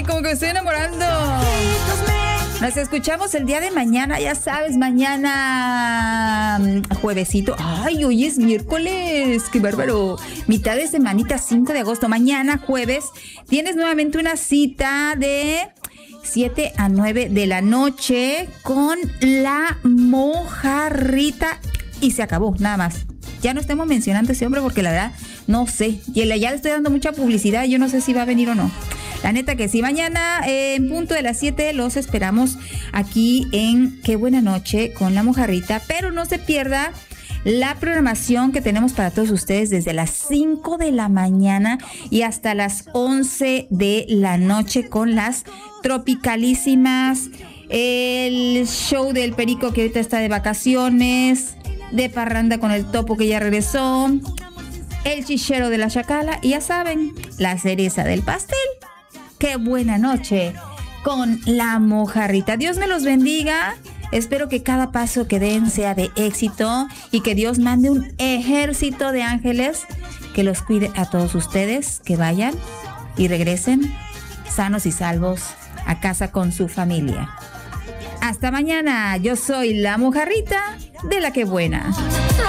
Como que me estoy enamorando. Nos escuchamos el día de mañana, ya sabes, mañana juevesito. Ay, hoy es miércoles, qué bárbaro. Mitad de semanita, 5 de agosto. Mañana, jueves, tienes nuevamente una cita de 7 a 9 de la noche con la mojarrita. Y se acabó, nada más. Ya no estemos mencionando a ese hombre porque la verdad no sé. Y ya le estoy dando mucha publicidad, yo no sé si va a venir o no. La neta que sí, mañana en punto de las 7 los esperamos aquí en Qué Buena Noche con la mojarrita, pero no se pierda la programación que tenemos para todos ustedes desde las 5 de la mañana y hasta las 11 de la noche con las tropicalísimas, el show del Perico que ahorita está de vacaciones, de parranda con el Topo que ya regresó, el chichero de la Chacala y ya saben, la cereza del pastel. Qué buena noche con la mojarrita. Dios me los bendiga. Espero que cada paso que den sea de éxito y que Dios mande un ejército de ángeles que los cuide a todos ustedes, que vayan y regresen sanos y salvos a casa con su familia. Hasta mañana. Yo soy la mojarrita de la Qué Buena.